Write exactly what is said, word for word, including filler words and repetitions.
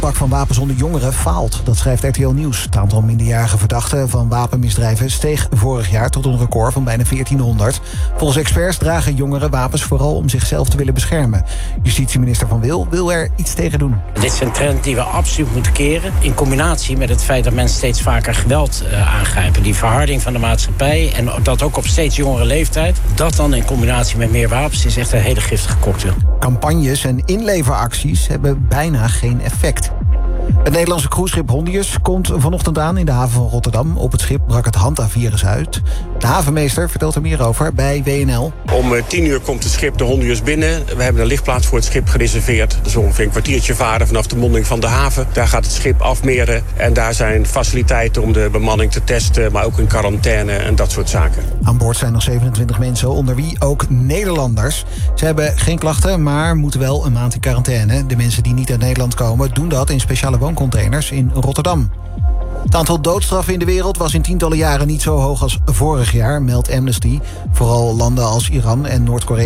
Pak van wapens onder jongeren faalt, dat schrijft R T L Nieuws. Het aantal minderjarige verdachten van wapenmisdrijven steeg vorig jaar tot een record van bijna veertienhonderd. Volgens experts dragen jongeren wapens vooral om zichzelf te willen beschermen. Justitieminister Van Wil wil er iets tegen doen. Dit is een trend die we absoluut moeten keren. In combinatie met het feit dat mensen steeds vaker geweld uh, aangrijpen. Die verharding van de maatschappij en dat ook op steeds jongere leeftijd. Dat dan in combinatie met meer wapens is echt een hele giftige cocktail. Campagnes en inleveracties hebben bijna geen effect. Het Nederlandse cruiseschip Hondius komt vanochtend aan in de haven van Rotterdam. Op het schip brak het Hanta-virus uit. De havenmeester vertelt er meer over bij W N L. Om tien uur komt het schip de Hondius binnen. We hebben een lichtplaats voor het schip gereserveerd. Dat is ongeveer een kwartiertje varen vanaf de monding van de haven. Daar gaat het schip afmeren. En daar zijn faciliteiten om de bemanning te testen, maar ook in quarantaine en dat soort zaken. Aan boord zijn nog zevenentwintig mensen, onder wie ook Nederlanders. Ze hebben geen klachten, maar moeten wel een maand in quarantaine. De mensen die niet uit Nederland komen doen dat in speciale wooncontainers in Rotterdam. Het aantal doodstraffen in de wereld was in tientallen jaren niet zo hoog als vorig jaar, meldt Amnesty. Vooral landen als Iran en Noord-Korea